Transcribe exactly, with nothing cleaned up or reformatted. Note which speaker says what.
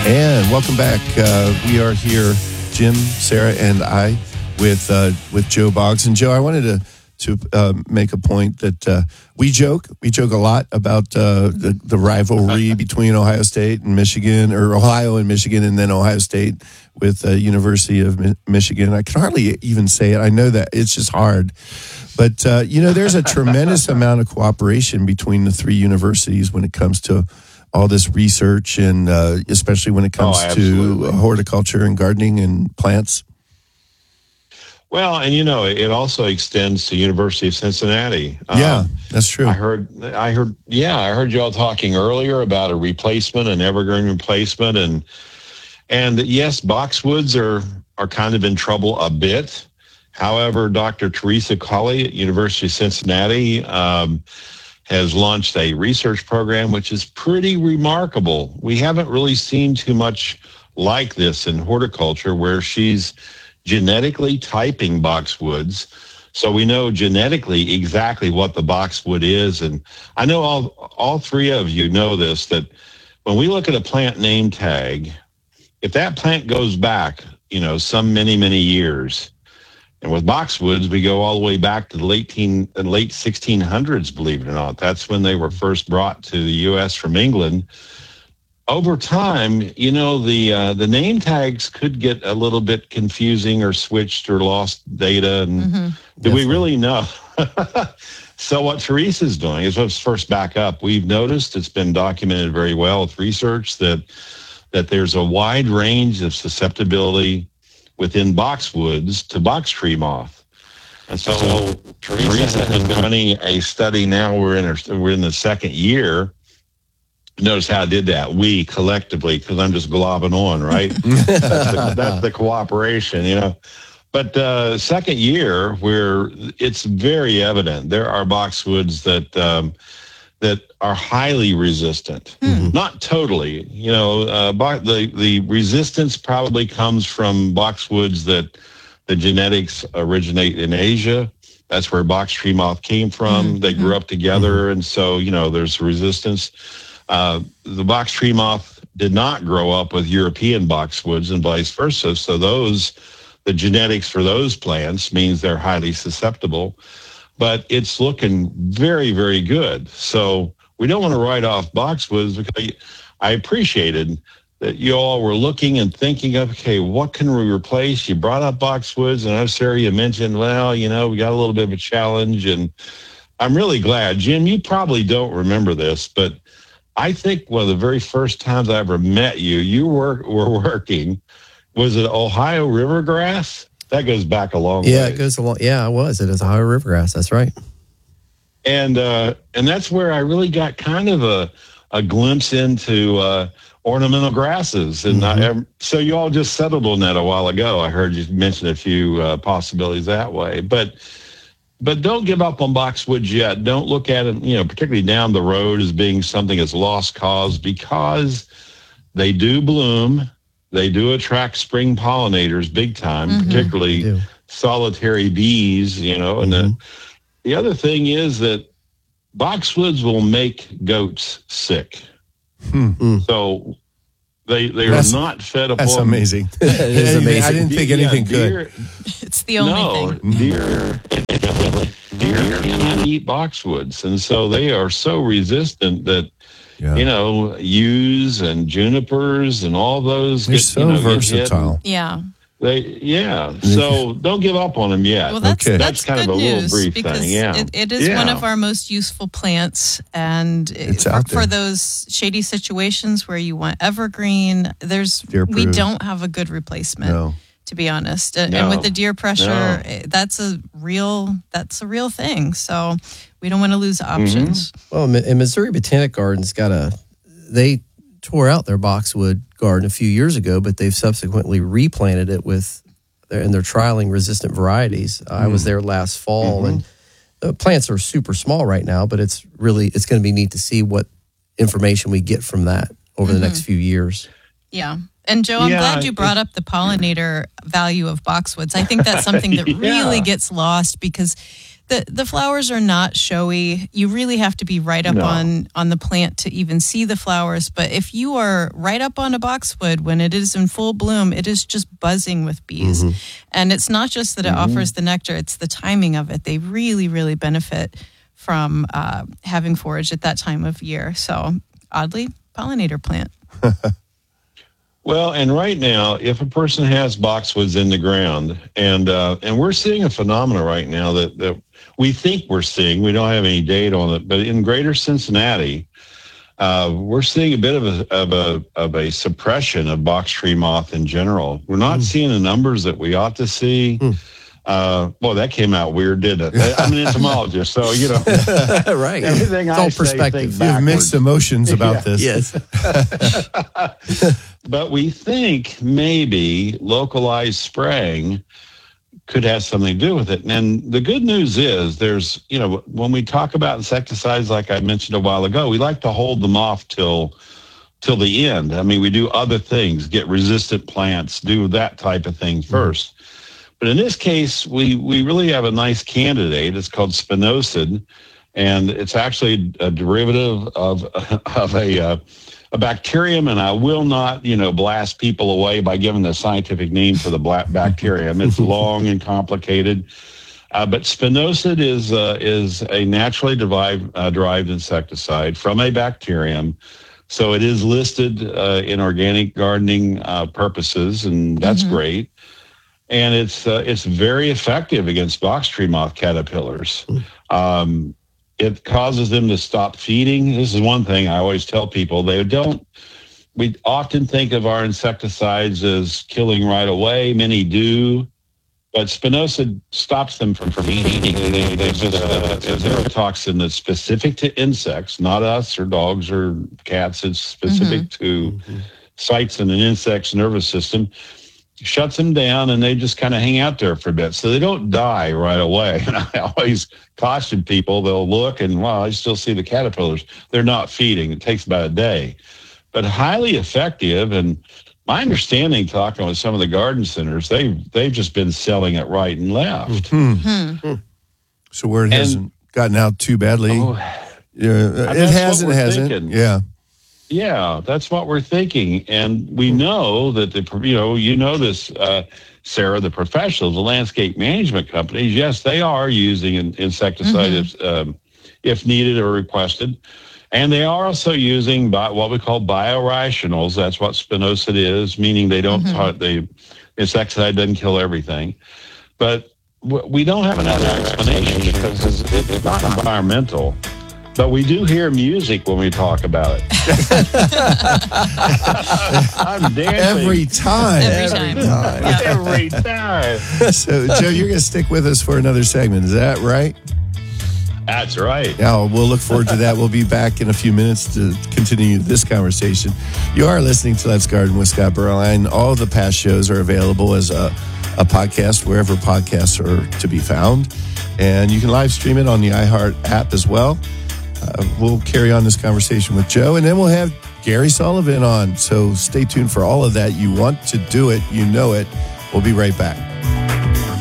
Speaker 1: And welcome back. Uh, we are here, Jim, Sarah, and I, with uh, with Joe Boggs. And Joe, I wanted to to uh, make a point that uh, we joke. We joke a lot about uh, the, the rivalry between Ohio State and Michigan, or Ohio and Michigan, and then Ohio State with the uh, University of Mi- Michigan. I can hardly even say it. I know that it's just hard. But, uh, you know, there's a tremendous amount of cooperation between the three universities when it comes to all this research, and uh, especially when it comes
Speaker 2: oh,
Speaker 1: to horticulture and gardening and plants.
Speaker 2: Well, and you know, it also extends to University of Cincinnati.
Speaker 1: Yeah,
Speaker 2: um,
Speaker 1: that's true.
Speaker 2: I heard, I heard, yeah, I heard y'all talking earlier about a replacement, an evergreen replacement, and and yes, boxwoods are are kind of in trouble a bit. However, Doctor Teresa Colley at University of Cincinnati um, has launched a research program which is pretty remarkable. We haven't really seen too much like this in horticulture, where she's genetically typing boxwoods. So we know genetically exactly what the boxwood is. And I know all all three of you know this, that when we look at a plant name tag, if that plant goes back, you know, some many, many years, and with boxwoods, we go all the way back to the late, teen, late sixteen hundreds, believe it or not. That's when they were first brought to the U S from England. Over time, you know, the uh, the name tags could get a little bit confusing or switched or lost data. And
Speaker 3: Mm-hmm.
Speaker 2: do we really know? So what Teresa's doing is, let's first back up. We've noticed, it's been documented very well with research, that that there's a wide range of susceptibility within boxwoods to box tree moth. And so, so Teresa has been running a study now. We're in our, we're in the second year. Notice how I did that. We collectively, because I'm just globbing on, right? that's, the, that's the cooperation, you know. But uh, second year, where it's very evident there are boxwoods that um, that are highly resistant.
Speaker 3: Mm-hmm.
Speaker 2: Not totally, you know. Uh, bo- the the resistance probably comes from boxwoods that the genetics originate in Asia. That's where box tree moth came from. Mm-hmm. They grew up together, and so you know there's resistance. Uh, the box tree moth did not grow up with European boxwoods and vice versa. So those, the genetics for those plants means they're highly susceptible, but it's looking very, very good. So we don't want to write off boxwoods, because I appreciated that you all were looking and thinking of, okay, what can we replace? You brought up boxwoods, and I know, Sarah, you mentioned, well, you know, we got a little bit of a challenge, and I'm really glad. Jim, you probably don't remember this, but I think one of the very first times I ever met you, you were, were working, was it Ohio rivergrass? That goes back a long
Speaker 4: yeah,
Speaker 2: way.
Speaker 4: it goes along. Yeah, it was. It is Ohio rivergrass. That's right.
Speaker 2: And uh, and that's where I really got kind of a, a glimpse into uh, ornamental grasses. And mm-hmm. I, so you all just settled on that a while ago. I heard you mention a few uh, possibilities that way. But But don't give up on boxwoods yet. Don't look at it, you know, particularly down the road, as being something that's lost cause, because they do bloom. They do attract spring pollinators big time, mm-hmm. particularly solitary bees, you know. And mm-hmm. the, the other thing is that boxwoods will make goats sick.
Speaker 1: Hmm.
Speaker 2: So they they
Speaker 1: that's,
Speaker 2: are not fed upon.
Speaker 1: That's amazing.
Speaker 4: It is amazing.
Speaker 1: I didn't think anything
Speaker 2: yeah, deer,
Speaker 1: could.
Speaker 3: It's the only
Speaker 2: no,
Speaker 3: thing.
Speaker 2: Deer, deer cannot eat boxwoods, and so they are so resistant that, yeah. you know, yews and junipers and all those.
Speaker 1: They're
Speaker 2: get,
Speaker 1: so
Speaker 2: you know,
Speaker 1: versatile.
Speaker 3: Yeah.
Speaker 2: They, yeah. So don't give up on them yet.
Speaker 3: Well, that's,
Speaker 1: okay.
Speaker 3: that's,
Speaker 2: that's kind
Speaker 3: good
Speaker 2: of a
Speaker 3: news,
Speaker 2: little brief
Speaker 3: because
Speaker 2: thing. Yeah.
Speaker 3: it, it is
Speaker 2: yeah.
Speaker 3: one of our most useful plants, and
Speaker 1: it's
Speaker 3: for,
Speaker 1: out there.
Speaker 3: for those shady situations where you want evergreen, there's
Speaker 1: Deer
Speaker 3: we
Speaker 1: proof.
Speaker 3: don't have a good replacement.
Speaker 1: No.
Speaker 3: To be honest, no. And with the deer pressure,
Speaker 2: no.
Speaker 3: that's a real that's a real thing. So we don't want to lose options.
Speaker 4: Mm-hmm. Well, and Missouri Botanic Gardens got a they tore out their boxwood garden a few years ago, but they've subsequently replanted it with and they're trialing resistant varieties. Uh, mm. I was there last fall, mm-hmm. and the plants are super small right now, but it's really it's going to be neat to see what information we get from that over mm-hmm. the next few years.
Speaker 3: Yeah. And Joe, I'm
Speaker 2: yeah,
Speaker 3: glad you brought up the pollinator value of boxwoods. I think that's something that
Speaker 2: yeah.
Speaker 3: really gets lost, because The the flowers are not showy. You really have to be right up
Speaker 2: No.
Speaker 3: on, on the plant to even see the flowers. But if you are right up on a boxwood when it is in full bloom, it is just buzzing with bees.
Speaker 1: Mm-hmm.
Speaker 3: And it's not just that it
Speaker 2: Mm-hmm.
Speaker 3: offers the nectar, it's the timing of it. They really, really benefit from uh, having forage at that time of year. So oddly, pollinator plant.
Speaker 2: Well, and right now, if a person has boxwoods in the ground, and uh, and we're seeing a phenomenon right now that, that we think we're seeing, we don't have any data on it, but in greater Cincinnati, uh, we're seeing a bit of a, of a of a suppression of box tree moth in general. We're not mm. seeing the numbers that we ought to see. Mm. Uh, well, that came out weird, didn't it? I'm an entomologist, so you know,
Speaker 4: right?
Speaker 2: Everything
Speaker 4: it's
Speaker 2: I
Speaker 4: all
Speaker 2: say,
Speaker 4: perspective.
Speaker 1: You have mixed emotions about
Speaker 2: Yeah.
Speaker 1: this.
Speaker 4: Yes.
Speaker 2: But we think maybe localized spraying could have something to do with it. And the good news is there's, you know, when we talk about insecticides, like I mentioned a while ago, we like to hold them off till till the end. I mean, we do other things, get resistant plants, do that type of thing first. Mm-hmm. But in this case, we, we really have a nice candidate. It's called spinosad, and it's actually a derivative of, of a... Uh, a bacterium, and I will not, you know, blast people away by giving the scientific name for the black bacterium. It's long and complicated. Uh, but spinosad is uh, is a naturally derived, uh, derived insecticide from a bacterium. So it is listed uh, in organic gardening uh, purposes, and that's mm-hmm. great. And it's uh, it's very effective against box tree moth caterpillars. Um, It causes them to stop feeding. This is one thing I always tell people. They don't, we often think of our insecticides as killing right away. Many do. But spinosad stops them from, from eating. They, they just, uh, it's a toxin that's specific to insects, not us or dogs or cats. It's specific mm-hmm. to mm-hmm. sites in an insect's nervous system. Shuts them down, and they just kind of hang out there for a bit. So they don't die right away. And I always caution people, they'll look and, wow, I still see the caterpillars. They're not feeding. It takes about a day. But highly effective. And my understanding, talking with some of the garden centers, they, they've just been selling it right and left.
Speaker 1: Mm-hmm. Mm-hmm. So where it hasn't and, gotten out too badly. Oh, yeah, it has and hasn't. Thinking. Yeah.
Speaker 2: Yeah, that's what we're thinking. And we know that, the you know, you know this, uh, Sarah, the professionals, the landscape management companies, yes, they are using an insecticide mm-hmm. if, um, if needed or requested. And they are also using bi- what we call biorationals. That's what spinosad is, meaning they don't, mm-hmm. the insecticide doesn't kill everything. But w- we don't have another explanation because it's, it's not environmental. But we do hear music when we talk about it. I'm dancing.
Speaker 1: Every time.
Speaker 3: Every time.
Speaker 2: Yeah. Every time.
Speaker 1: So, Joe, you're going to stick with us for another segment. Is that right?
Speaker 2: That's right.
Speaker 1: Yeah, we'll look forward to that. We'll be back in a few minutes to continue this conversation. You are listening to Let's Garden with Scott Berline. All the past shows are available as a, a podcast wherever podcasts are to be found. And you can live stream it on the iHeart app as well. Uh, we'll carry on this conversation with Joe, and then we'll have Gary Sullivan on. So stay tuned for all of that. You want to do it. You know it. We'll be right back.